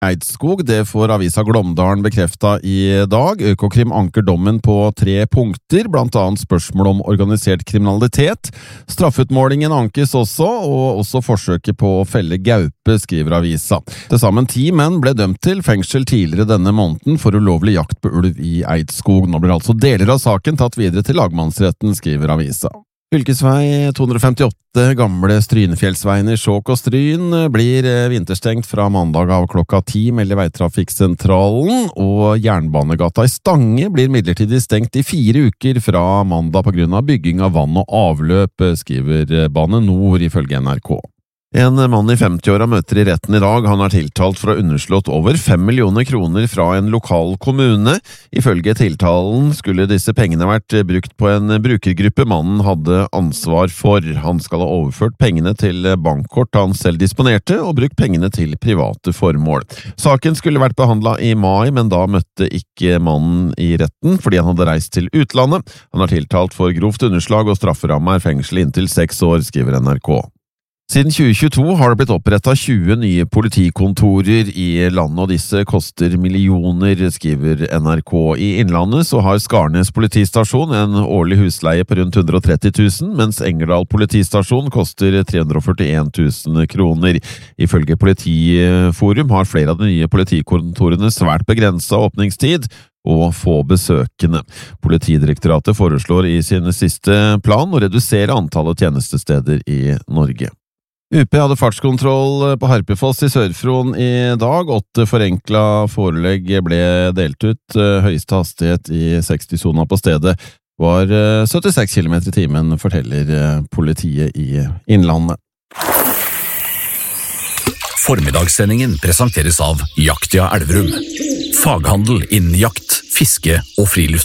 Eidskog. Det får avisa Glåmdalen bekreftet i dag. Økokrim anker dommen på 3 punkter, blant annet spørsmål om organisert kriminalitet. Straffutmålingen ankes også, og også forsøket på å felle gaupe, skriver avisa. Til sammen 10 menn ble dømt til fengsel tidligere denne måneden for ulovlig jakt på ulv i Eidskog. Nå blir altså deler av saken tatt videre til lagmannsretten, skriver avisa. Fylkesvei 258, gamle Strynefjellsveien i Skjåk og Stryn, blir vinterstengt fra mandag av klokka 10, melder Veitrafikksentralen, og Jernbanegata i Stange blir midlertidig stengt i 4 uker fra mandag på grunn av bygging av vann og avløp, skriver Bane Nor ifølge NRK. En mann i 50-åra møter i retten i dag. Han er tiltalt for å ha underslått over 5 millioner kroner fra en lokal kommune. Ifølge tiltalen skulle disse pengene vært brukt på en brukergruppe mannen hadde ansvar for. Han skal ha overført pengene til bankkort han selv disponerte, og brukt pengene til private formål. Saken skulle vært behandlet i mai, men da møtte ikke mannen i retten fordi han hadde reist til utlandet. Han er tiltalt for grovt underslag, og strafferamme er fengsel inntil 6 år, skriver NRK. Siden 2022 har det blitt opprettet 20 nye politikontorer i landet, og disse koster millioner, skriver NRK. I Innlandet så har Skarnes politistasjon en årlig husleie på rundt 130 000, mens Engerdal politistasjon koster 341 000 kroner. Ifølge Politiforum har flere av de nye politikontorene svært begrenset åpningstid og få besøkende. Politidirektoratet foreslår i sin siste plan å redusere antallet tjenestesteder i Norge. UP hadde fartskontroll på Harpefoss i Sør-Fron i dag. 8 forenklet forelegg ble delt ut. Høyeste hastighet i 60-sona på stedet var 76 km i timen, forteller politiet i Innlandet. Formiddagssendingen presenteres av Jaktia Elverum. Faghandel innen jakt, fiske og friluft.